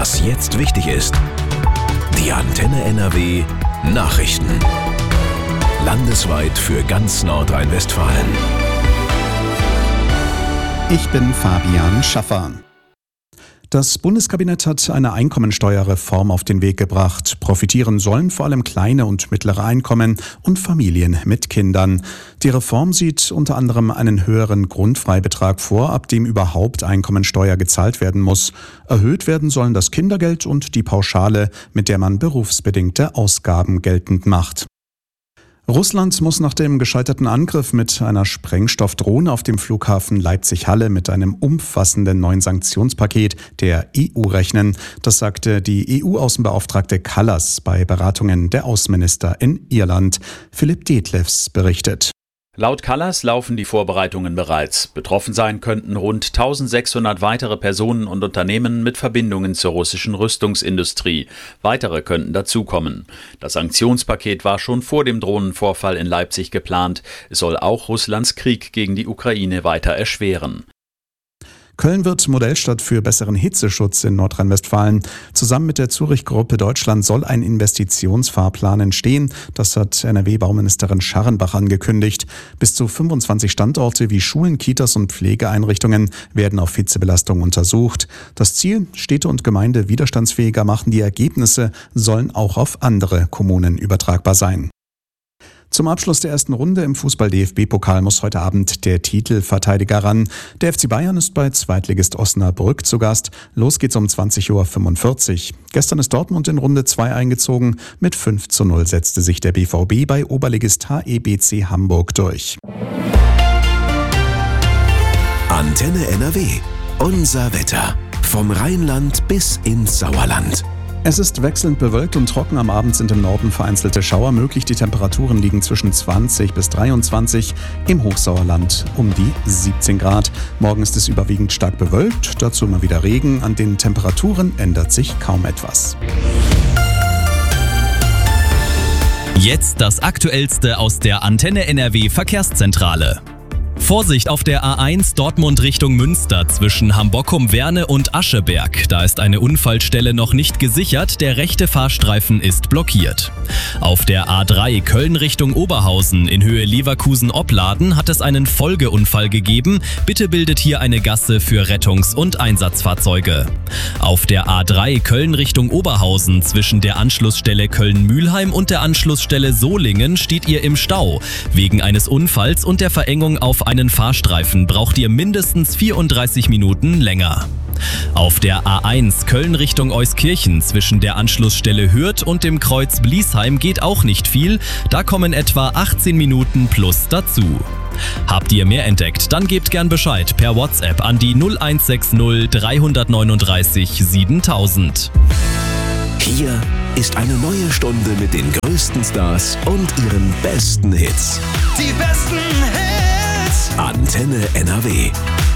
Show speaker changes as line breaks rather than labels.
Was jetzt wichtig ist. Die Antenne NRW Nachrichten. Landesweit für ganz Nordrhein-Westfalen.
Ich bin Fabian Schaffer. Das Bundeskabinett hat eine Einkommensteuerreform auf den Weg gebracht. Profitieren sollen vor allem kleine und mittlere Einkommen und Familien mit Kindern. Die Reform sieht unter anderem einen höheren Grundfreibetrag vor, ab dem überhaupt Einkommensteuer gezahlt werden muss. Erhöht werden sollen das Kindergeld und die Pauschale, mit der man berufsbedingte Ausgaben geltend macht. Russland muss nach dem gescheiterten Angriff mit einer Sprengstoffdrohne auf dem Flughafen Leipzig-Halle mit einem umfassenden neuen Sanktionspaket der EU rechnen. Das sagte die EU-Außenbeauftragte Kallas bei Beratungen der Außenminister in Irland. Philipp Detlefs berichtet.
Laut Kallas laufen die Vorbereitungen bereits. Betroffen sein könnten rund 1600 weitere Personen und Unternehmen mit Verbindungen zur russischen Rüstungsindustrie. Weitere könnten dazukommen. Das Sanktionspaket war schon vor dem Drohnenvorfall in Leipzig geplant. Es soll auch Russlands Krieg gegen die Ukraine weiter erschweren.
Köln wird Modellstadt für besseren Hitzeschutz in Nordrhein-Westfalen. Zusammen mit der Zurich-Gruppe Deutschland soll ein Investitionsfahrplan entstehen. Das hat NRW-Bauministerin Scharrenbach angekündigt. Bis zu 25 Standorte wie Schulen, Kitas und Pflegeeinrichtungen werden auf Hitzebelastung untersucht. Das Ziel, Städte und Gemeinde widerstandsfähiger machen. Die Ergebnisse sollen auch auf andere Kommunen übertragbar sein. Zum Abschluss der ersten Runde im Fußball-DFB-Pokal muss heute Abend der Titelverteidiger ran. Der FC Bayern ist bei Zweitligist Osnabrück zu Gast. Los geht's um 20.45 Uhr. Gestern ist Dortmund in Runde 2 eingezogen. Mit 5:0 setzte sich der BVB bei Oberligist HEBC Hamburg durch.
Antenne NRW. Unser Wetter. Vom Rheinland bis ins Sauerland.
Es ist wechselnd bewölkt und trocken. Am Abend sind im Norden vereinzelte Schauer möglich. Die Temperaturen liegen zwischen 20 bis 23, im Hochsauerland um die 17 Grad. Morgen ist es überwiegend stark bewölkt, dazu immer wieder Regen. An den Temperaturen ändert sich kaum etwas.
Jetzt das Aktuellste aus der Antenne NRW Verkehrszentrale. Vorsicht auf der A1 Dortmund Richtung Münster zwischen Hambockum-Werne und Ascheberg. Da ist eine Unfallstelle noch nicht gesichert, der rechte Fahrstreifen ist blockiert. Auf der A3 Köln Richtung Oberhausen in Höhe Leverkusen-Opladen hat es einen Folgeunfall gegeben. Bitte bildet hier eine Gasse für Rettungs- und Einsatzfahrzeuge. Auf der A3 Köln Richtung Oberhausen zwischen der Anschlussstelle Köln-Mülheim und der Anschlussstelle Solingen steht ihr im Stau. Wegen eines Unfalls und der Verengung auf einen Fahrstreifen braucht ihr mindestens 34 Minuten länger. Auf der A1 Köln Richtung Euskirchen zwischen der Anschlussstelle Hürth und dem Kreuz Bliesheim geht auch nicht viel, da kommen etwa 18 Minuten plus dazu. Habt ihr mehr entdeckt, dann gebt gern Bescheid per WhatsApp an die 0160 339 7000.
Hier ist eine neue Stunde mit den größten Stars und ihren besten Hits.
Die besten Hits!
Antenne NRW.